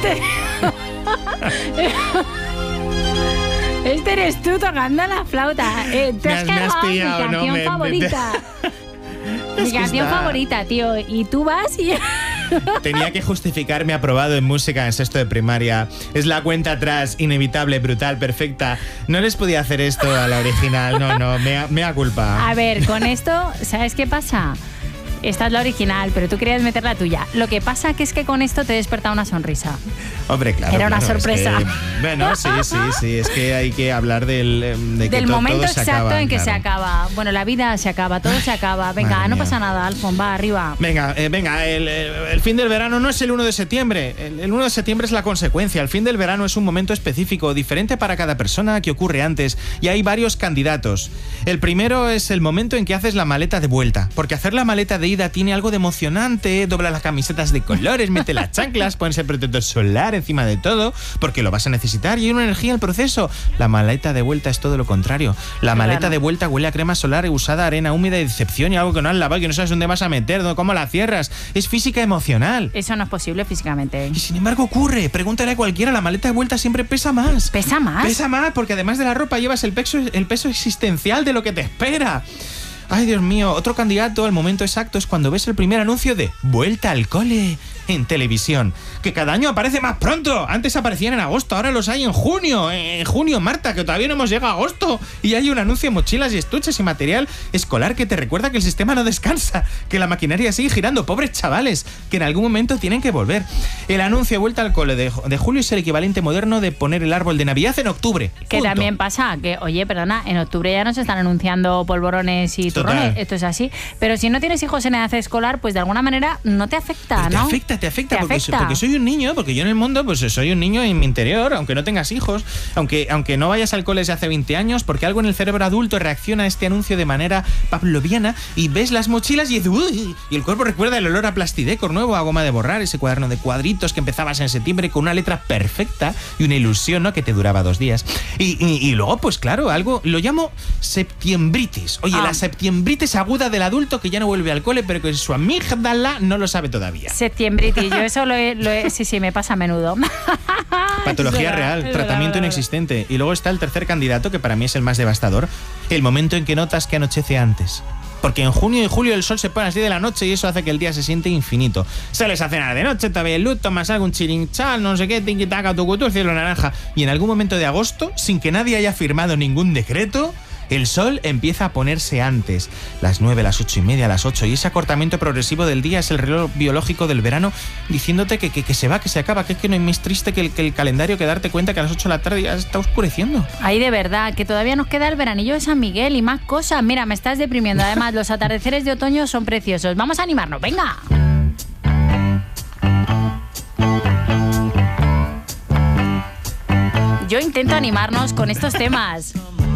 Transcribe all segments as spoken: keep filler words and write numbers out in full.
Este... este eres tú tocando la flauta. Eh, te has, me has, me has cargado pillado, mi canción no, me, favorita. me, mi canción está... favorita, tío. Y tú vas y... Tenía que justificarme aprobado en música en sexto de primaria. Es la cuenta atrás, inevitable, brutal, perfecta. No les podía hacer esto a la original. No, no, me, me da culpa. A ver, con esto, ¿sabes qué pasa? Esta es la original, pero tú querías meter la tuya. Lo que pasa que es que con esto te he despertado una sonrisa. Hombre, claro. Era una claro, sorpresa. Es que, bueno, sí, sí, sí. Es que hay que hablar del, de que del to, momento todo se exacto acaba, en que claro. se acaba. Bueno, la vida se acaba, todo se acaba. Venga, Madre no mía. pasa nada, Alfon, va arriba. Venga, eh, venga, el, el, el fin del verano no es el uno de septiembre. El, el uno de septiembre es la consecuencia. El fin del verano es un momento específico, diferente para cada persona, que ocurre antes. Y hay varios candidatos. El primero es el momento en que haces la maleta de vuelta. Porque hacer la maleta de ida tiene algo de emocionante. Dobla las camisetas de colores, mete las chanclas, pones el protector solar encima de todo, porque lo vas a necesitar y hay una energía en el proceso. La maleta de vuelta es todo lo contrario. La maleta Claro. de vuelta huele a crema solar usada, arena húmeda y decepción y algo que no has lavado y que no sabes dónde vas a meter, cómo la cierras. Es física emocional. Eso no es posible físicamente. Y sin embargo ocurre. Pregúntale a cualquiera, la maleta de vuelta siempre pesa más. ¿Pesa más? Pesa más porque además de la ropa llevas el peso, el peso existencial de lo que te espera. Ay, Dios mío, otro candidato al momento exacto es cuando ves el primer anuncio de Vuelta al cole en televisión, que cada año aparece más pronto. Antes aparecían en agosto, ahora los hay en junio. En junio, Marta, que todavía no hemos llegado a agosto. Y hay un anuncio de mochilas y estuches y material escolar que te recuerda que el sistema no descansa, que la maquinaria sigue girando. Pobres chavales, que en algún momento tienen que volver. El anuncio de Vuelta al cole de, de julio es el equivalente moderno de poner el árbol de Navidad en octubre. Que Punto. también pasa que, oye, perdona, en octubre ya nos están anunciando polvorones y Total. turrones. Esto es así. Pero si no tienes hijos en edad escolar, pues de alguna manera no te afecta, Te ¿no? afecta, te afecta, Te porque, afecta. porque soy un niño, porque yo en el mundo pues soy un niño en mi interior, aunque no tengas hijos, aunque, aunque no vayas al cole desde hace veinte años, porque algo en el cerebro adulto reacciona a este anuncio de manera pavloviana y ves las mochilas y dices, uy, y el cuerpo recuerda el olor a plastidecor nuevo, a goma de borrar, ese cuaderno de cuadritos que empezabas en septiembre con una letra perfecta y una ilusión, ¿no?, que te duraba dos días. Y, y, y luego, pues claro, algo, lo llamo septiembritis. Oye, Ah. la septiembritis aguda del adulto que ya no vuelve al cole, pero que su amígdala no lo sabe todavía. Septiembritis, yo eso lo he, lo he- sí, sí, me pasa a menudo. Patología Es verdad, real, es tratamiento verdad, inexistente. Y luego está el tercer candidato, que para mí es el más devastador, el momento en que notas que anochece antes. Porque en junio y julio el sol se pone así de la noche y eso hace que el día se siente infinito. Sales a cenar de noche, te ves luz, tomas algún chirinchal, no sé qué, tiquitaca, tucutú, el cielo naranja. Y en algún momento de agosto, sin que nadie haya firmado ningún decreto, el sol empieza a ponerse antes. Las nueve, las ocho y media, las ocho. Y ese acortamiento progresivo del día es el reloj biológico del verano diciéndote que, que, que se va, que se acaba, que es que no hay más triste que el, que el calendario que darte cuenta que a las ocho de la tarde ya está oscureciendo. Ay, de verdad, que todavía nos queda el veranillo de San Miguel y más cosas. Mira, me estás deprimiendo. Además, los atardeceres de otoño son preciosos. Vamos a animarnos, venga. Yo intento animarnos con estos temas.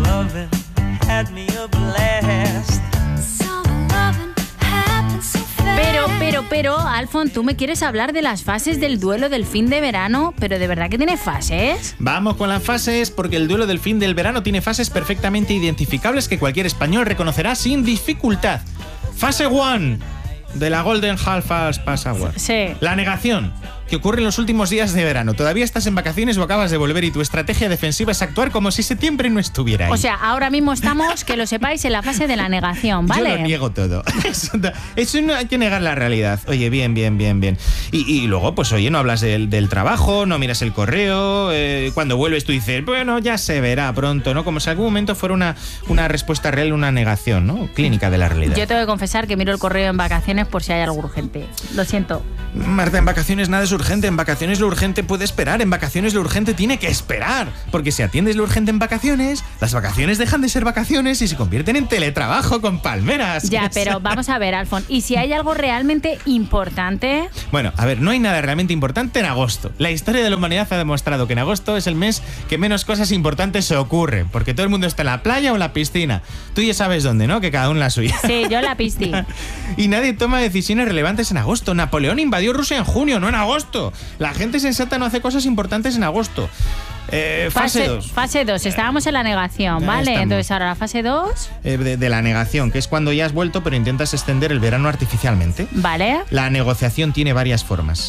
Pero, pero, pero, Alfon, tú me quieres hablar de las fases del duelo del fin de verano, pero ¿de verdad que tiene fases? Vamos con las fases, porque el duelo del fin del verano tiene fases perfectamente identificables que cualquier español reconocerá sin dificultad. Fase uno de la Golden Half Fast Password. Sí. La negación, que ocurre en los últimos días de verano. Todavía estás en vacaciones o acabas de volver y tu estrategia defensiva es actuar como si septiembre no estuviera ahí. O sea, ahora mismo estamos, que lo sepáis, en la fase de la negación, ¿vale? Yo lo niego todo. Eso, no- eso no hay que negar la realidad. Oye, bien, bien, bien, bien. Y, y luego, pues oye, no hablas del, del trabajo, no miras el correo. Eh, cuando vuelves tú dices, bueno, ya se verá pronto, ¿no? Como si en algún momento fuera una, una respuesta real, una negación, ¿no? Clínica de la realidad. Yo tengo que confesar que miro el correo en vacaciones por si hay algo urgente. Lo siento. Marta, en vacaciones nada es urgente. En vacaciones lo urgente puede esperar. En vacaciones lo urgente tiene que esperar. Porque si atiendes lo urgente en vacaciones, las vacaciones dejan de ser vacaciones y se convierten en teletrabajo con palmeras. Ya, pero vamos a ver, Alfon. ¿Y si hay algo realmente importante? Bueno, a ver, no hay nada realmente importante en agosto. La historia de la humanidad ha demostrado que en agosto es el mes que menos cosas importantes se ocurren. Porque todo el mundo está en la playa o en la piscina. Tú ya sabes dónde, ¿no? Que cada uno la suya. Sí, yo la pisti. Y nadie toma decisiones relevantes en agosto. Napoleón invadió Rusia en junio, no en agosto. La gente sensata no hace cosas importantes en agosto. Eh, fase dos. Fase dos. Estábamos en la negación, Ya ¿vale? estamos. Entonces ahora la fase dos, Eh, de, de la negación, que es cuando ya has vuelto pero intentas extender el verano artificialmente. ¿vale? La negociación tiene varias formas.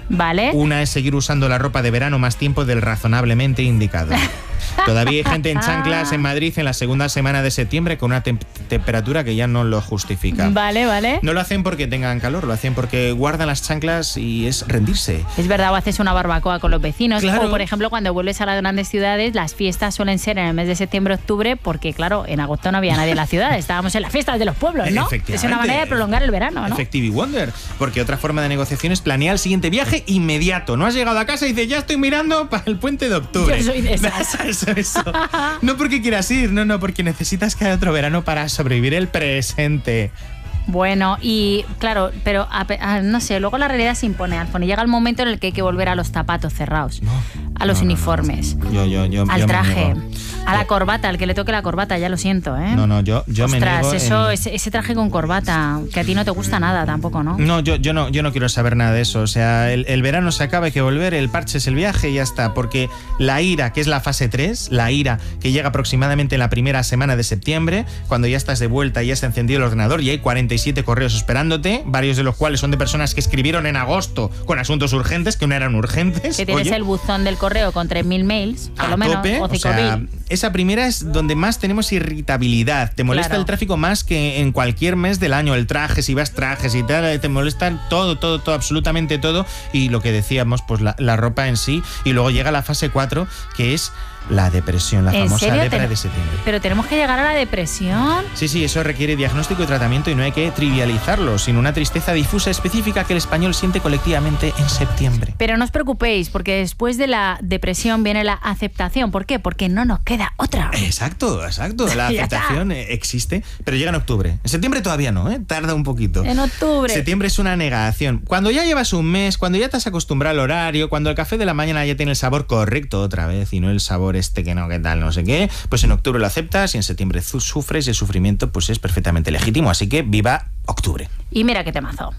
Vale. Una es seguir usando la ropa de verano más tiempo del razonablemente indicado. Todavía hay gente en chanclas en Madrid en la segunda semana de septiembre con una tem- temperatura que ya no lo justifica. Vale, vale. No lo hacen porque tengan calor, lo hacen porque guardan las chanclas y es rendirse. Es verdad, o haces una barbacoa con los vecinos. Claro. O, por ejemplo, cuando vuelves a las grandes ciudades, las fiestas suelen ser en el mes de septiembre-octubre porque, claro, en agosto no había nadie en la ciudad. Estábamos en las fiestas de los pueblos, ¿no? Es una manera de prolongar el verano, ¿no? Effective Wonder. Porque otra forma de negociación es planear el siguiente viaje inmediato. No has llegado a casa y dices, ya estoy mirando para el puente de octubre. Yo soy de esas. Eso, eso. No porque quieras ir, no, no, porque necesitas que haya otro verano para sobrevivir el presente. Bueno, y claro, pero a, a, no sé, luego la realidad se impone, Alfon, y llega el momento en el que hay que volver a los zapatos cerrados, no, a los no, uniformes, no, no. Yo, yo, yo, al yo traje, a la corbata, al que le toque la corbata, ya lo siento, ¿eh? No, no, yo, yo Ostras, me niego. eso, en... ese, ese traje con corbata, que a ti no te gusta nada tampoco, ¿no? No, yo, yo no, yo no quiero saber nada de eso. O sea, el, el verano se acaba, hay que volver, el parche es el viaje y ya está. Porque la ira, que es la fase tres, la ira que llega aproximadamente en la primera semana de septiembre, cuando ya estás de vuelta y ya se ha encendido el ordenador y hay cuarenta y siete correos esperándote, varios de los cuales son de personas que escribieron en agosto con asuntos urgentes, que no eran urgentes. Que tienes Oye, el buzón del correo con tres mil mails, por a lo menos, tope, o o cinco mil. sea, esa primera es donde más tenemos irritabilidad. Te molesta Claro. el tráfico más que en cualquier mes del año. El traje, si vas trajes y tal, te molesta todo, todo, todo, absolutamente todo. Y lo que decíamos, pues la, la ropa en sí. Y luego llega la fase cuatro, que es la depresión, la ¿En famosa serio? depra Ten- de septiembre. Pero tenemos que llegar a la depresión. Sí, sí, eso requiere diagnóstico y tratamiento y no hay que trivializarlo, sino una tristeza difusa específica que el español siente colectivamente en septiembre. Pero no os preocupéis, porque después de la depresión viene la aceptación. ¿Por qué? Porque no nos queda otra. Exacto, exacto. La Ya aceptación eh, existe, pero llega en octubre. En septiembre todavía no, ¿eh? Tarda un poquito. En octubre. Septiembre es una negación. Cuando ya llevas un mes, cuando ya te has acostumbrado al horario, cuando el café de la mañana ya tiene el sabor correcto otra vez y no el sabor este que no, que tal, no sé qué, pues en octubre lo aceptas y en septiembre su- sufres y el sufrimiento pues es perfectamente legítimo. Así que viva octubre. Y mira qué temazo.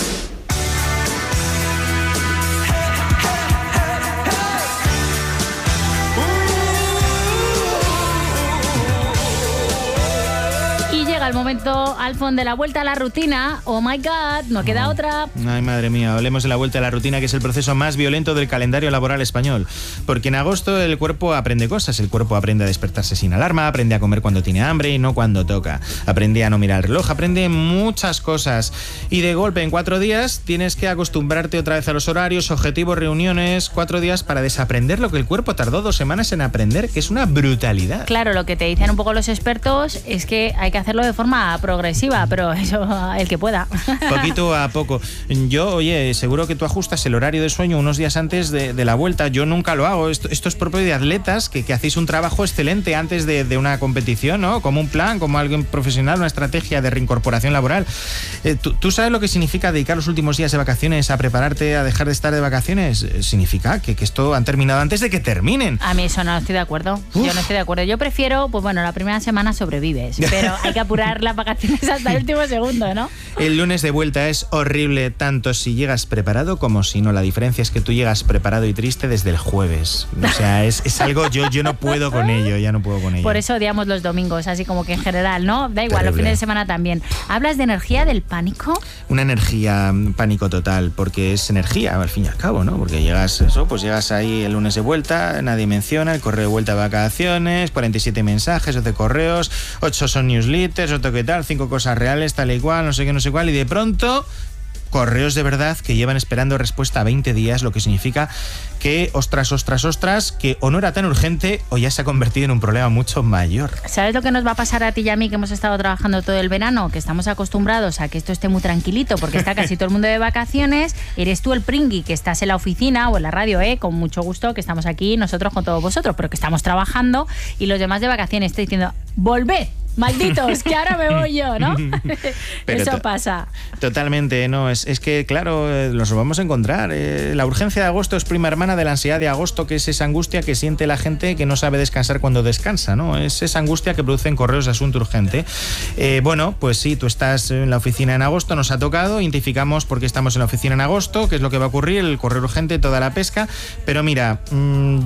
Y llega el momento, Alfon, de la vuelta a la rutina. Oh my God, no queda otra. Ay, madre mía, hablemos de la vuelta a la rutina, que es el proceso más violento del calendario laboral español. Porque en agosto el cuerpo aprende cosas. El cuerpo aprende a despertarse sin alarma, aprende a comer cuando tiene hambre y no cuando toca. Aprende a no mirar el reloj, aprende muchas cosas. Y de golpe, en cuatro días, tienes que acostumbrarte otra vez a los horarios, objetivos, reuniones. Cuatro días para desaprender lo que el cuerpo tardó dos semanas en aprender, que es una brutalidad. Claro, lo que te dicen un poco los expertos es que hay que hacerlo de forma progresiva, pero eso el que pueda. Poquito a poco. Yo, oye, seguro que tú ajustas el horario de sueño unos días antes de, de la vuelta. Yo nunca lo hago. Esto, esto es propio de atletas que, que hacéis un trabajo excelente antes de, de una competición, ¿no? Como un plan, como alguien profesional, una estrategia de reincorporación laboral. Eh, ¿tú, ¿Tú sabes lo que significa dedicar los últimos días de vacaciones a prepararte a dejar de estar de vacaciones? Eh, significa que, que esto han terminado antes de que terminen. A mí eso no estoy de acuerdo. Uf. Yo no estoy de acuerdo. Yo prefiero, pues bueno, la primera semana sobrevives, pero hay que apurar las vacaciones hasta el último segundo, ¿no? El lunes de vuelta es horrible tanto si llegas preparado como si no. La diferencia es que tú llegas preparado y triste desde el jueves. O sea, es, es algo, yo, yo no puedo con ello, ya no puedo con ello. Por eso odiamos los domingos, así como que en general, ¿no? Da igual, Terrible. los fines de semana también. ¿Hablas de energía del pánico? Una energía, mm, pánico total, porque es energía al fin y al cabo, ¿no? Porque llegas, eso, pues llegas ahí el lunes de vuelta, nadie menciona, el correo de vuelta de vacaciones, cuarenta y siete mensajes, doce correos, ocho son newsletters, otro que tal, cinco cosas reales, tal y cual, no sé qué, no sé cuál, y de pronto correos de verdad que llevan esperando respuesta veinte días, lo que significa que, ostras, ostras, ostras, que o no era tan urgente o ya se ha convertido en un problema mucho mayor. ¿Sabes lo que nos va a pasar a ti y a mí, que hemos estado trabajando todo el verano? Que estamos acostumbrados a que esto esté muy tranquilito porque está casi todo el mundo de vacaciones. Eres tú el pringui que estás en la oficina o en la radio, ¿eh? Con mucho gusto, que estamos aquí nosotros con todos vosotros, pero que estamos trabajando, y los demás de vacaciones estoy diciendo, ¡volved! Malditos, que ahora me voy yo, ¿no? Pero Eso to- pasa. Totalmente, no, es, es que claro, eh, los vamos a encontrar. Eh, la urgencia de agosto es prima hermana de la ansiedad de agosto, que es esa angustia que siente la gente que no sabe descansar cuando descansa, ¿no? Es esa angustia que producen correos de asunto urgente. Eh, bueno, pues sí, tú estás en la oficina en agosto, nos ha tocado, identificamos por qué estamos en la oficina en agosto, qué es lo que va a ocurrir, el correo urgente, toda la pesca, pero mira, mmm, yo...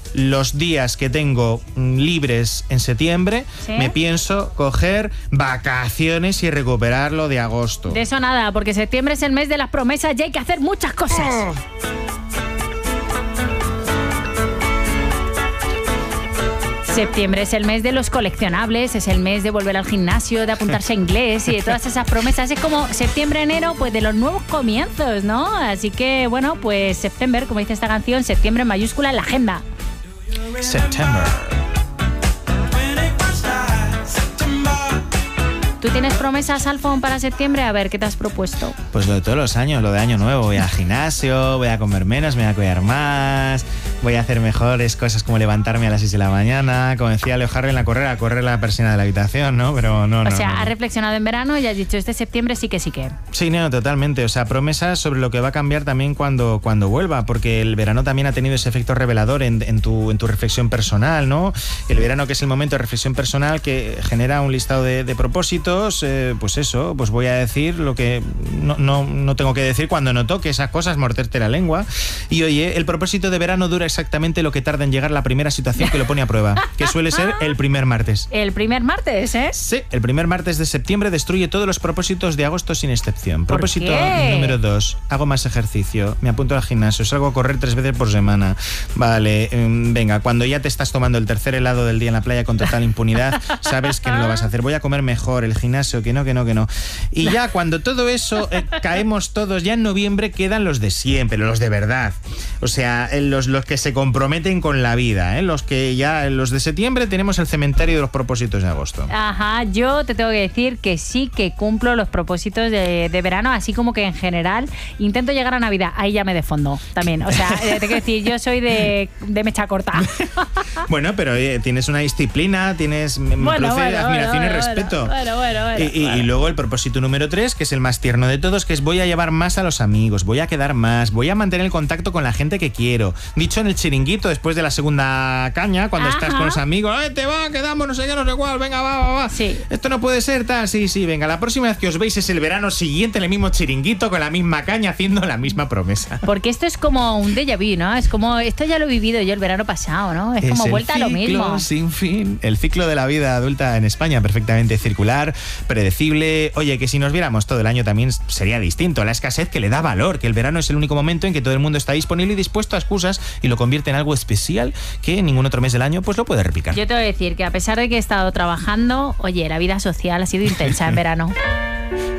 los días que tengo libres en septiembre, ¿sí? me pienso coger vacaciones y recuperarlo de agosto. De eso nada, porque septiembre es el mes de las promesas y hay que hacer muchas cosas. Oh. Septiembre es el mes de los coleccionables, es el mes de volver al gimnasio, de apuntarse a inglés y de todas esas promesas. Es como septiembre, enero, pues de los nuevos comienzos, ¿no? Así que, bueno, pues septiembre, como dice esta canción, septiembre en mayúscula en la agenda. Septiembre. ¿Tú tienes promesas, Alfon, para septiembre? A ver, ¿qué te has propuesto? Pues lo de todos los años, lo de año nuevo. Voy al gimnasio, voy a comer menos, me voy a cuidar más, voy a hacer mejores cosas como levantarme a las seis de la mañana. Como decía Leo Harvey en la correr, a correr la persiana de la habitación, ¿no? Pero no, no. O sea, no, no. has reflexionado en verano y has dicho, este septiembre sí que sí que. Sí, no, totalmente. O sea, promesas sobre lo que va a cambiar también cuando, cuando vuelva, porque el verano también ha tenido ese efecto revelador en, en, tu, en tu reflexión personal, ¿no? El verano, que es el momento de reflexión personal, que genera un listado de, de propósitos, eh, pues eso, pues voy a decir lo que no, no, no tengo que decir cuando no toque esas cosas, morderte la lengua. Y oye, el propósito de verano dura exactamente lo que tarda en llegar la primera situación que lo pone a prueba, que suele ser el primer martes. El primer martes, ¿eh? Sí, el primer martes de septiembre destruye todos los propósitos de agosto sin excepción. ¿Por Propósito qué? número dos, hago más ejercicio, me apunto al gimnasio, salgo a correr tres veces por semana. Vale, um, venga, cuando ya te estás tomando el tercer helado del día en la playa con total impunidad, sabes que no lo vas a hacer. Voy a comer mejor, el gimnasio, que no, que no, que no. Y ya cuando todo eso eh, caemos todos, ya en noviembre quedan los de siempre, los de verdad. O sea, los, los que se comprometen con la vida, ¿eh? Los que ya, los de septiembre tenemos el cementerio de los propósitos de agosto. Ajá, yo te tengo que decir que sí que cumplo los propósitos de, de verano, así como que en general intento llegar a Navidad. Ahí ya me defondo también. O sea, eh, te quiero decir, yo soy de, de mecha corta. Bueno, pero eh, tienes una disciplina, tienes bueno, bueno, admiración bueno, y respeto. Bueno, bueno, bueno, y, y, bueno. y luego el propósito número tres, que es el más tierno de todos, que es voy a llevar más a los amigos, voy a quedar más, voy a mantener el contacto con la gente que quiero. Dicho en el chiringuito, después de la segunda caña, cuando Ajá. estás con los amigos, ¡eh, te va, quedamos, no sé qué, no sé cuál, venga, va, va, va! Sí. Esto no puede ser, tal, sí, sí, venga, la próxima vez que os veis es el verano siguiente en el mismo chiringuito, con la misma caña, haciendo la misma promesa. Porque esto es como un déjà vu, ¿no? Es como, esto ya lo he vivido yo el verano pasado, ¿no? Es, es como vuelta a lo mismo. Sin fin. El ciclo de la vida adulta en España, perfectamente circular, predecible. Oye, que si nos viéramos todo el año también sería distinto. La escasez que le da valor, que el verano es el único momento en que todo el mundo está disponible y dispuesto a excusas y lo convierte en algo especial que en ningún otro mes del año pues lo puede replicar. Yo te voy a decir que a pesar de que he estado trabajando, oye, la vida social ha sido intensa en verano.